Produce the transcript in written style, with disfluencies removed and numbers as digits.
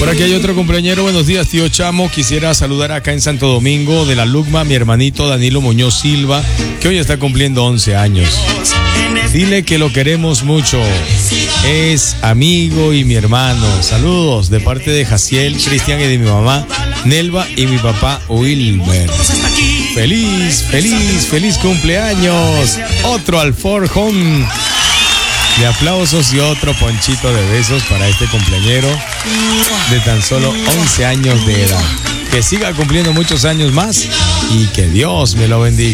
aquí hay otro cumpleañero. Buenos días, tío Chamo. Quisiera saludar acá en Santo Domingo de la Lucma, mi hermanito Danilo Muñoz Silva, que hoy está cumpliendo 11 años. Dile que lo queremos mucho. Es amigo y mi hermano. Saludos de parte de Jaciel, Cristian y de mi mamá Nelva y mi papá Wilmer. Feliz cumpleaños. Otro alforjón de aplausos y otro ponchito de besos para este cumpleañero de tan solo 11 años de edad. Que siga cumpliendo muchos años más y que Dios me lo bendiga.